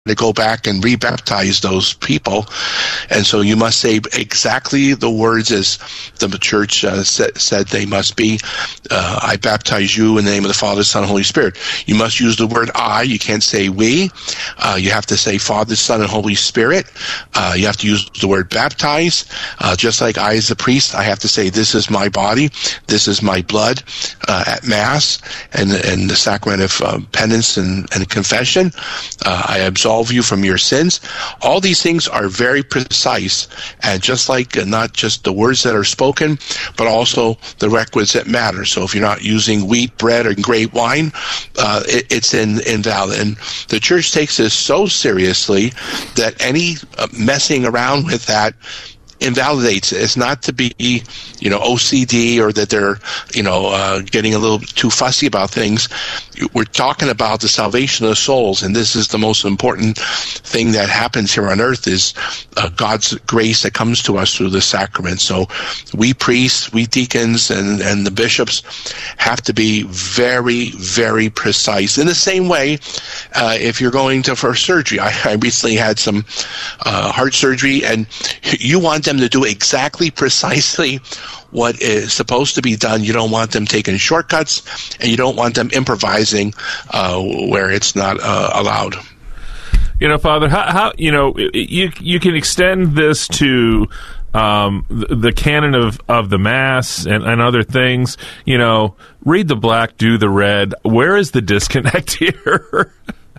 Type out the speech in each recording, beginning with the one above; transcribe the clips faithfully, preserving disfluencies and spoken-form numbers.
to go back and rebaptize those people. And so you must say exactly the words as the church uh, sa- said they must be. Uh, I baptize you in the name of the Father, Son, and Holy Spirit. You must use the word I. You can't say we. Uh, you have to say Father, Son, and Holy Spirit. Uh, you have to use the word baptize. Uh, just like I as a priest, I have to say this is my body, this is my blood uh, at Mass and, and the sacrament of uh, penance and, and confession. Uh, I absolve you from your sins. All these things are very precise, and just like uh, not just the words that are spoken, but also the requisites that matter. So if you're not using wheat, bread, or grape wine, uh, it, it's in, invalid. And the church takes this so seriously that any uh, messing around with that invalidates it. It's not to be, you know, O C D or that they're, you know, uh, getting a little too fussy about things. We're talking about the salvation of souls, and this is the most important thing that happens here on earth is uh, God's grace that comes to us through the sacrament. So we priests, we deacons, and, and the bishops have to be very, very precise. In the same way, uh, if you're going to for surgery, I, I recently had some uh, heart surgery, and you want them to do exactly precisely what is supposed to be done. You don't want them taking shortcuts, and you don't want them improvising uh, where it's not uh, allowed. You know, Father, how, how you know you you can extend this to um, the, the canon of, of the Mass and, and other things. You know, read the black, do the red. Where is the disconnect here?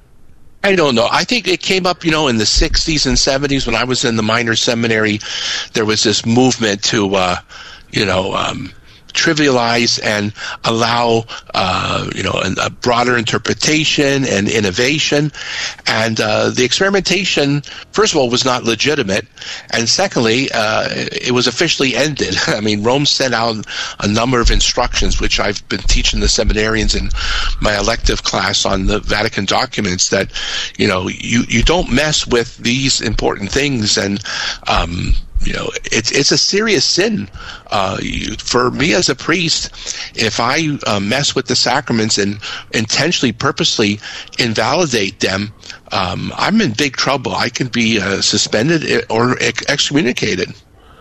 I don't know. I think it came up, you know, in the sixties and seventies when I was in the minor seminary. There was this movement to, uh, you know, um, trivialize and allow, uh, you know, a, a broader interpretation and innovation. And uh, the experimentation, first of all, was not legitimate. And secondly, uh, it was officially ended. I mean, Rome sent out a number of instructions, which I've been teaching the seminarians in my elective class on the Vatican documents, that, you know, you, you don't mess with these important things. And, um, you know, it's it's a serious sin. Uh, you, for me as a priest, if I uh, mess with the sacraments and intentionally, purposely invalidate them, um, I'm in big trouble. I can be uh, suspended or ex- excommunicated.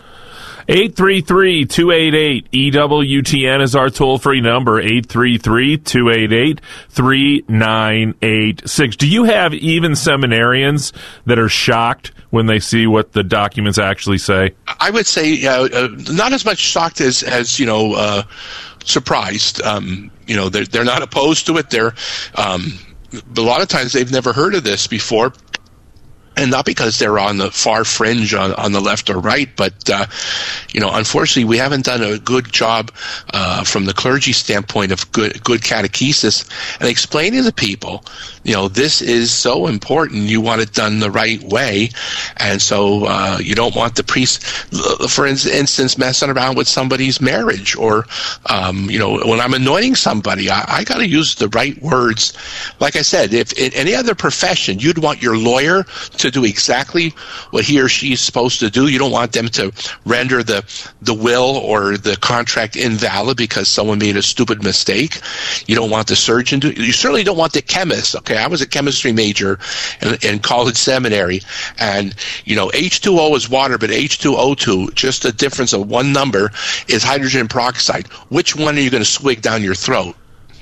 eight three three, two eight eight, E W T N is our toll-free number, eight three three, two eight eight, three nine eight six. Do you have even seminarians that are shocked when they see what the documents actually say? I would say uh, uh, not as much shocked as, as you know, uh, surprised. Um, you know, they're, they're not opposed to it. They're um, a lot of times they've never heard of this before. And not because they're on the far fringe on, on the left or right, but, uh, you know, unfortunately, we haven't done a good job uh, from the clergy standpoint of good good catechesis and explaining to people, you know, this is so important. You want it done the right way. And so uh, you don't want the priest, for instance, messing around with somebody's marriage or, um, you know, when I'm anointing somebody, I, I got to use the right words. Like I said, if in any other profession, you'd want your lawyer to do exactly what he or she is supposed to do. You don't want them to render the the will or the contract invalid because someone made a stupid mistake. You don't want the surgeon to. You certainly don't want the chemist. Okay, I was a chemistry major in, in college seminary, and you know H two O is water, but H two O two, just a difference of one number, is hydrogen peroxide. Which one are you going to swig down your throat?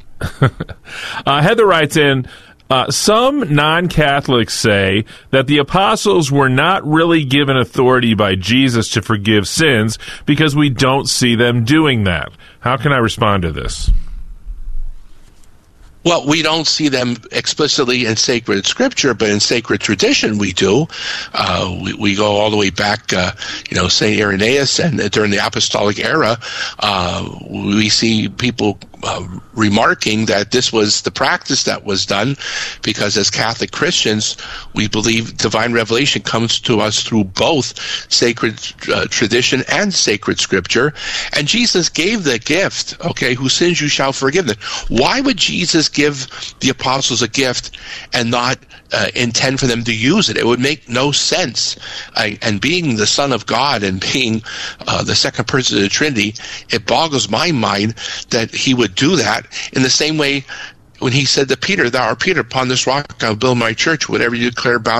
uh, Heather writes in, Uh, some non-Catholics say that the apostles were not really given authority by Jesus to forgive sins because we don't see them doing that. How can I respond to this? Well, we don't see them explicitly in sacred scripture, but in sacred tradition we do. Uh, we, we go all the way back, uh, you know, Saint Irenaeus, and during the apostolic era, uh, we see people uh, remarking that this was the practice that was done because as Catholic Christians, we believe divine revelation comes to us through both sacred uh, tradition and sacred scripture. And Jesus gave the gift, okay, whose sins you shall forgive them. Why would Jesus give the apostles a gift and not uh, intend for them to use it? It would make no sense. I, and being the Son of God and being uh, the second person of the Trinity, it boggles my mind that he would do that in the same way when he said to Peter, "Thou art Peter, upon this rock I will build my church. Whatever you declare bound